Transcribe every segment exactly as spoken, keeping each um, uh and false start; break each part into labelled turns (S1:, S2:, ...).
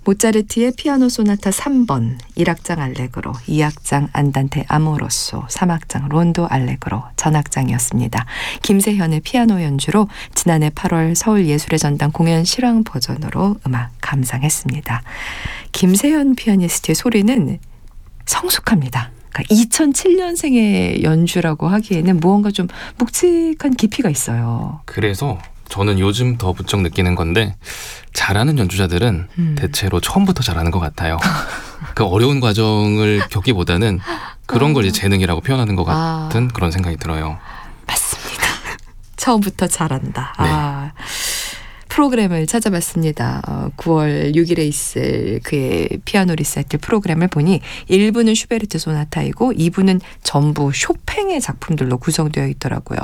S1: 모차르트의 피아노 소나타 삼 번, 일 악장 알레그로, 이 악장 안단테 아모로소, 삼 악장 론도 알레그로, 전악장이었습니다. 김세현의 피아노 연주로 지난해 팔월 서울예술의 전당 공연 실황 버전으로 음악 감상했습니다. 김세현 피아니스트의 소리는 성숙합니다. 그러니까 이천칠 년생의 연주라고 하기에는 무언가 좀 묵직한 깊이가 있어요.
S2: 그래서 저는 요즘 더 부쩍 느끼는 건데 잘하는 연주자들은 음. 대체로 처음부터 잘하는 것 같아요. 그 어려운 과정을 겪기보다는 그런 걸 이제 재능이라고 표현하는 것 같은 아. 그런 생각이 들어요.
S1: 맞습니다. 처음부터 잘한다.
S2: 네.
S1: 아. 프로그램을 찾아봤습니다. 어, 구월 육일에 있을 그의 피아노 리사이틀 프로그램을 보니 일 부는 슈베르트 소나타이고 이 부는 전부 쇼팽의 작품들로 구성되어 있더라고요.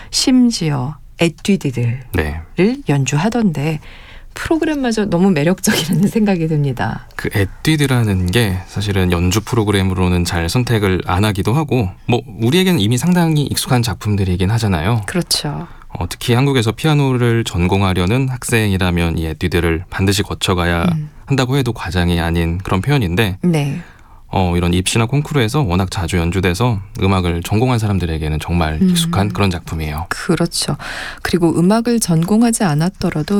S1: 심지어 에뛰드들을
S2: 네.
S1: 연주하던데 프로그램마저 너무 매력적이라는 생각이 듭니다.
S2: 그 에뛰드라는 게 사실은 연주 프로그램으로는 잘 선택을 안 하기도 하고 뭐 우리에게는 이미 상당히 익숙한 작품들이긴 하잖아요.
S1: 그렇죠.
S2: 어, 특히 한국에서 피아노를 전공하려는 학생이라면 이 에뛰드를 반드시 거쳐가야 음. 한다고 해도 과장이 아닌 그런 표현인데
S1: 네.
S2: 어, 이런 입시나 콩쿠르에서 워낙 자주 연주돼서 음악을 전공한 사람들에게는 정말
S1: 음.
S2: 익숙한 그런 작품이에요.
S1: 그렇죠. 그리고 음악을 전공하지 않았더라도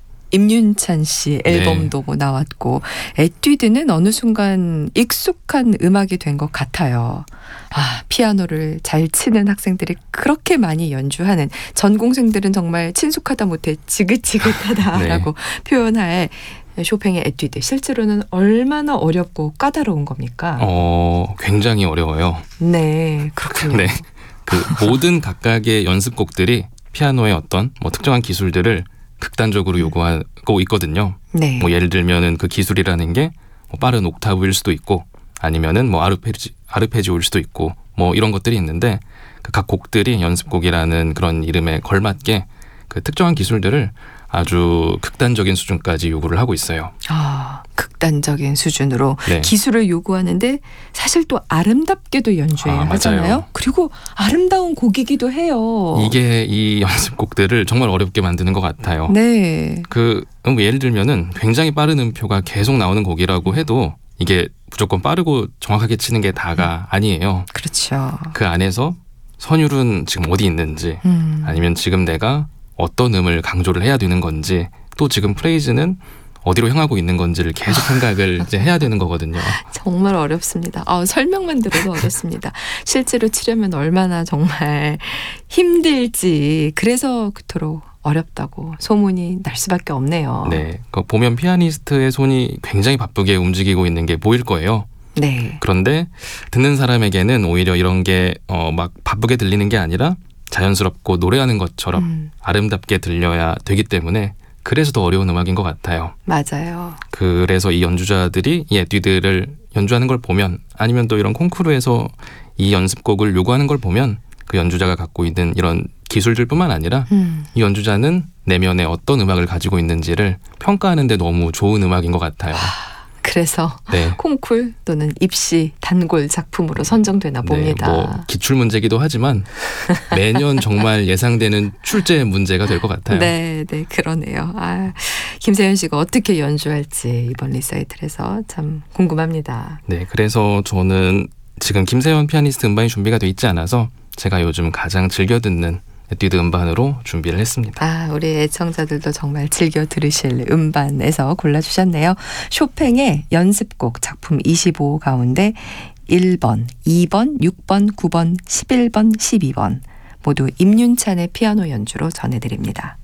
S1: 임윤찬 씨 앨범도 네. 나왔고 에뛰드는 어느 순간 익숙한 음악이 된 것 같아요. 아, 피아노를 잘 치는 학생들이 그렇게 많이 연주하는, 전공생들은 정말 친숙하다 못해 지긋지긋하다라고 네. 표현할 쇼팽의 에뛰드. 실제로는 얼마나 어렵고 까다로운 겁니까?
S2: 어, 굉장히 어려워요.
S1: 네, 그렇군요.
S2: 네, 그 모든 각각의 연습곡들이 피아노의 어떤 뭐 특정한 기술들을 극단적으로 요구하고 있거든요.
S1: 네.
S2: 뭐 예를 들면은 그 기술이라는 게 뭐 빠른 옥타브일 수도 있고 아니면은 뭐 아르페지 아르페지오일 수도 있고 뭐 이런 것들이 있는데 그 각 곡들이 연습곡이라는 그런 이름에 걸맞게 그 특정한 기술들을 아주 극단적인 수준까지 요구를 하고 있어요.
S1: 아, 극단적인 수준으로
S2: 네.
S1: 기술을 요구하는데 사실 또 아름답게도 연주해야
S2: 아,
S1: 하잖아요.
S2: 맞아요.
S1: 그리고 아름다운 곡이기도 해요.
S2: 이게 이 연습곡들을 정말 어렵게 만드는 것 같아요.
S1: 네.
S2: 그 뭐 예를 들면은 굉장히 빠른 음표가 계속 나오는 곡이라고 해도 이게 무조건 빠르고 정확하게 치는 게 다가 아니에요.
S1: 그렇죠.
S2: 그 안에서 선율은 지금 어디 있는지
S1: 음.
S2: 아니면 지금 내가 어떤 음을 강조를 해야 되는 건지 또 지금 프레이즈는 어디로 향하고 있는 건지를 계속 생각을 이제 해야 되는 거거든요.
S1: 정말 어렵습니다. 아, 설명만 들어도 어렵습니다. 실제로 치려면 얼마나 정말 힘들지. 그래서 그토록 어렵다고 소문이 날 수밖에 없네요.
S2: 네, 그 보면 피아니스트의 손이 굉장히 바쁘게 움직이고 있는 게 보일 거예요.
S1: 네.
S2: 그런데 듣는 사람에게는 오히려 이런 게 어, 막 바쁘게 들리는 게 아니라 자연스럽고 노래하는 것처럼 음. 아름답게 들려야 되기 때문에 그래서 더 어려운 음악인 것 같아요.
S1: 맞아요.
S2: 그래서 이 연주자들이 이 에뛰드를 연주하는 걸 보면 아니면 또 이런 콩쿠르에서 이 연습곡을 요구하는 걸 보면 그 연주자가 갖고 있는 이런 기술들뿐만 아니라 음. 이 연주자는 내면에 어떤 음악을 가지고 있는지를 평가하는 데 너무 좋은 음악인 것 같아요.
S1: 그래서
S2: 네.
S1: 콩쿨 또는 입시 단골 작품으로 선정되나 봅니다.
S2: 네, 뭐 기출 문제기도 하지만 매년 정말 예상되는 출제 문제가 될 것 같아요.
S1: 네, 네, 그러네요. 아, 김세현 씨가 어떻게 연주할지 이번 리사이틀에서 참 궁금합니다.
S2: 네, 그래서 저는 지금 김세현 피아니스트 음반이 준비가 돼 있지 않아서 제가 요즘 가장 즐겨 듣는 에뛰드 음반으로 준비를 했습니다.
S1: 아, 우리 애청자들도 정말 즐겨 들으실 음반에서 골라주셨네요. 쇼팽의 연습곡 작품 이십오 가운데 일 번, 이 번, 육 번, 구 번, 십일 번, 십이 번 모두 임윤찬의 피아노 연주로 전해드립니다.